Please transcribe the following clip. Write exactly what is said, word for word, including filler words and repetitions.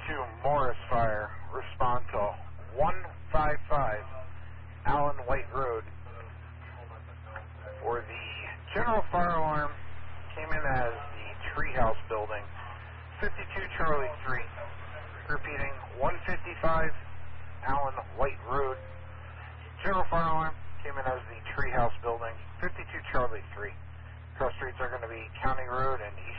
two Morris Fire, respond to one five five Allen White Road, where the general fire alarm came in as the Treehouse Building, fifty-two Charlie three. Repeating, one fifty-five Allen White Road. General fire alarm came in as the Treehouse Building, fifty-two Charlie three. Cross streets are going to be County Road and